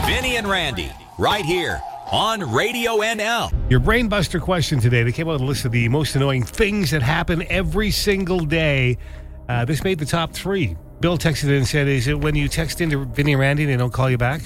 Vinny and Randy, right here on Radio NL. Your Brainbuster question today. They came out with a list of the most annoying things that happen every single day. This made the top 3. Bill texted in and said, is it when you text into Vinny and Randy and they don't call you back?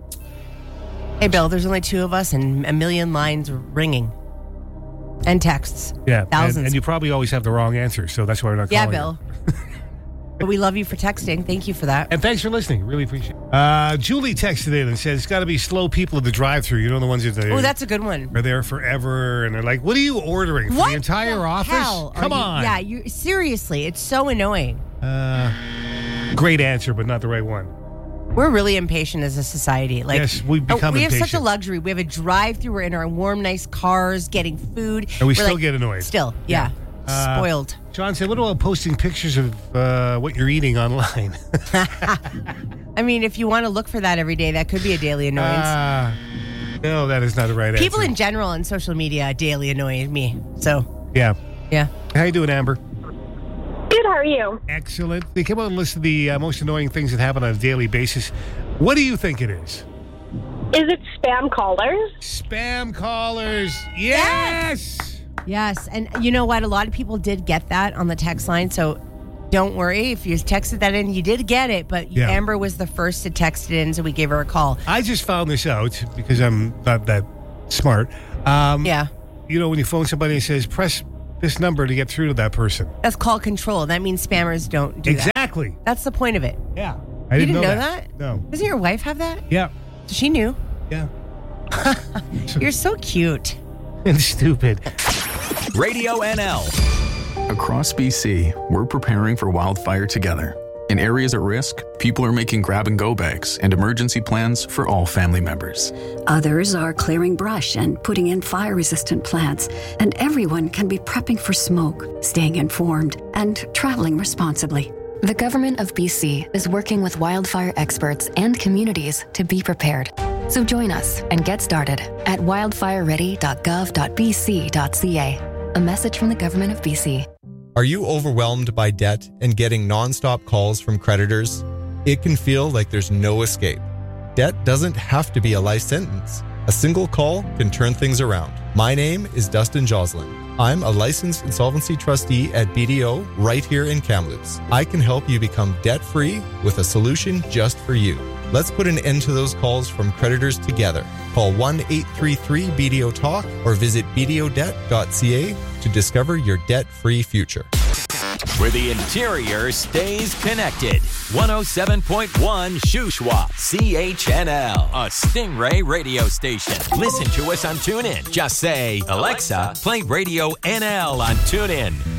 Hey, Bill, there's only 2 of us and a million lines ringing. And texts. Yeah. Thousands. And you probably always have the wrong answer, so that's why we're not calling you. Yeah, Bill. But we love you for texting. Thank you for that. And thanks for listening. Really appreciate it. Julie texted in and says, it's got to be slow people at the drive-thru. You know, the ones that Oh, that's a good one. are there forever, and they're like, what are you ordering? For What the entire the office? hell Come on. Yeah, seriously, it's so annoying. Great answer, but not the right one. We're really impatient as a society. Like, Yes, we've become we have such a impatient. luxury. We have a drive-through. We're in our warm, nice cars, getting food. And we We're still like, get annoyed. Still, yeah. Spoiled. John said, what about posting pictures of what you're eating online? I mean, if you want to look for that every day, that could be a daily annoyance. No, that is not the right People answer. in general on social media daily annoy me. So, Yeah. yeah. How you doing, Amber? Good, how are you? Excellent. They came out with a list of the most annoying things that happen on a daily basis. What do you think it is? Is it spam callers? Spam callers. Yes! Yes. And you know what? A lot of people did get that on the text line. So don't worry. If you texted that in, you did get it. But Yeah. Amber was the first to text it in, so we gave her a call. I just found this out because I'm not that smart. Yeah. You know, when you phone somebody and it says, press this number to get through to that person. That's call control. That means spammers don't do that. Exactly. That's the point of it. Yeah. I You didn't didn't know that? No. Doesn't your wife have that? Yeah. She knew. Yeah. You're so cute. And stupid. Radio NL. Across BC, we're preparing for wildfire together. In areas at risk, people are making grab-and-go bags and emergency plans for all family members. Others are clearing brush and putting in fire-resistant plants. And everyone can be prepping for smoke, staying informed, and traveling responsibly. The Government of BC is working with wildfire experts and communities to be prepared. So join us and get started at wildfireready.gov.bc.ca. A message from the Government of BC. Are you overwhelmed by debt and getting nonstop calls from creditors? It can feel like there's no escape. Debt doesn't have to be a life sentence. A single call can turn things around. My name is Dustin Joslin. I'm a licensed insolvency trustee at BDO right here in Kamloops. I can help you become debt-free with a solution just for you. Let's put an end to those calls from creditors together. Call 1-833-BDO-TALK or visit bdodebt.ca to discover your debt-free future. Where the interior stays connected. 107.1 Shuswap, CHNL, a Stingray radio station. Listen to us on TuneIn. Just say, Alexa, play Radio NL on TuneIn.